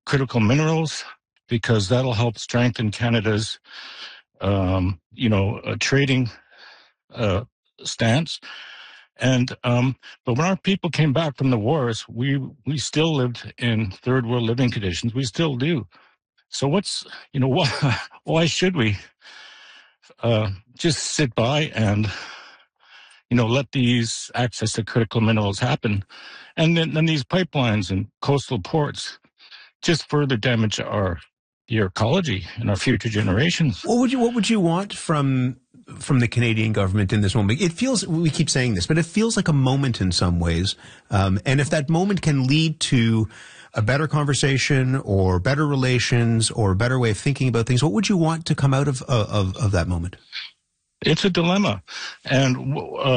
critical minerals, because that'll help strengthen Canada's, trading stance. And but when our people came back from the wars, we still lived in third world living conditions. We still do. So why should we just sit by and let these access to critical minerals happen, and then these pipelines and coastal ports just further damage the ecology and our future generations. What would you want from the Canadian government in this moment? It feels, we keep saying this, but it feels like a moment in some ways. And if that moment can lead to a better conversation or better relations or a better way of thinking about things, what would you want to come out of that moment? It's a dilemma. And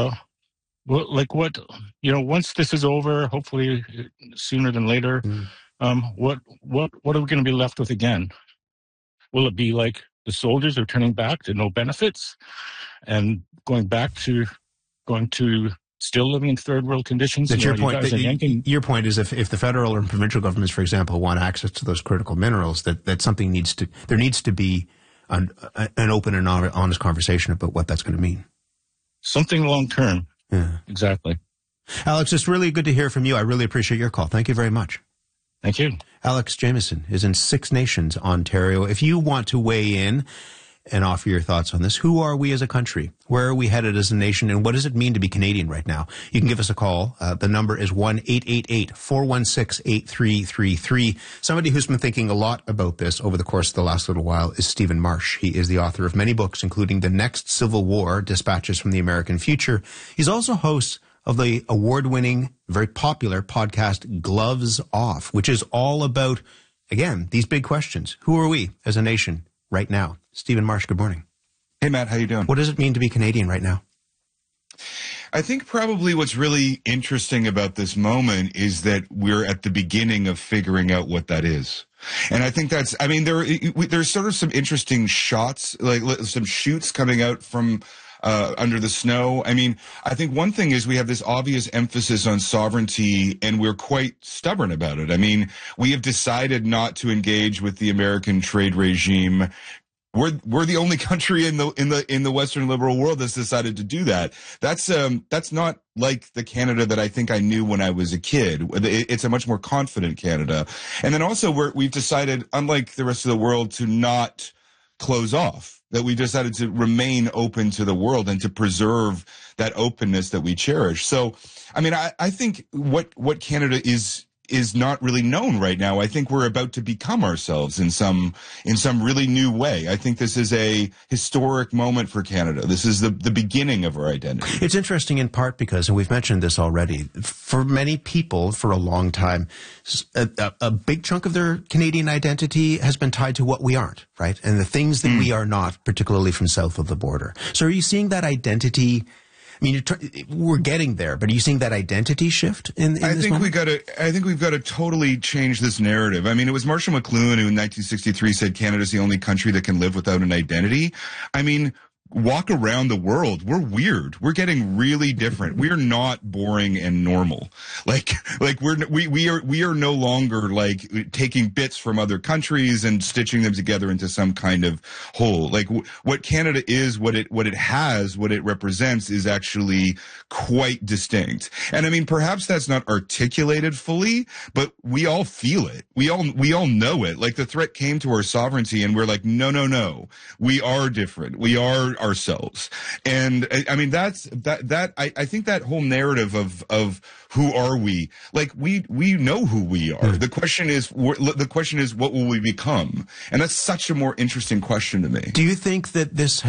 once this is over, hopefully sooner than later, what are we going to be left with again? Will it be like the soldiers are turning back to no benefits and going to still living in third world conditions? That's your point. Your point is if the federal or provincial governments, for example, want access to those critical minerals, that something there needs to be an open and honest conversation about what that's going to mean. Something long term. Yeah. Exactly. Alex, it's really good to hear from you. I really appreciate your call. Thank you very much. Thank you. Alex Jamieson is in Six Nations, Ontario. If you want to weigh in and offer your thoughts on this, who are we as a country? Where are we headed as a nation? And what does it mean to be Canadian right now? You can give us a call. The number is 1-888-416-8333. Somebody who's been thinking a lot about this over the course of the last little while is Stephen Marsh. He is the author of many books, including The Next Civil War, Dispatches from the American Future. He's also host of the award-winning, very popular podcast Gloves Off, which is all about, again, these big questions. Who are we as a nation right now? Stephen Marsh, good morning. Hey, Matt, how you doing? What does it mean to be Canadian right now? I think probably what's really interesting about this moment is that we're at the beginning of figuring out what that is. And I think there's sort of some interesting shots, like some shoots coming out from under the snow. I mean, I think one thing is we have this obvious emphasis on sovereignty, and we're quite stubborn about it. I mean, we have decided not to engage with the American trade regime. We're the only country in the Western liberal world that's decided to do that. That's not like the Canada that I think I knew when I was a kid. It's a much more confident Canada. And then also we've decided, unlike the rest of the world, to not close off. That we decided to remain open to the world and to preserve that openness that we cherish. So, I mean, I think what Canada is not really known right now. I think we're about to become ourselves in some really new way. I think this is a historic moment for Canada. This is the beginning of our identity. It's interesting in part because, and we've mentioned this already, for many people for a long time, a big chunk of their Canadian identity has been tied to what we aren't, right? And the things that we are not, particularly from south of the border. So are you seeing that identity? I mean, we're getting there, but are you seeing that identity shift in this moment? I think we've got to totally change this narrative. I mean, it was Marshall McLuhan who in 1963 said Canada's the only country that can live without an identity. I mean, walk around the world. We're weird. We're getting really different. We're not boring and normal. Like we are no longer like taking bits from other countries and stitching them together into some kind of whole. Like what Canada is, what it has, what it represents is actually quite distinct. And I mean, perhaps that's not articulated fully, but we all feel it. We all know it. Like the threat came to our sovereignty and we're like, no. We are different. We are ourselves. And I mean, I think that whole narrative of who are we? Like we know who we are. The question is what will we become? And that's such a more interesting question to me. Do you think that this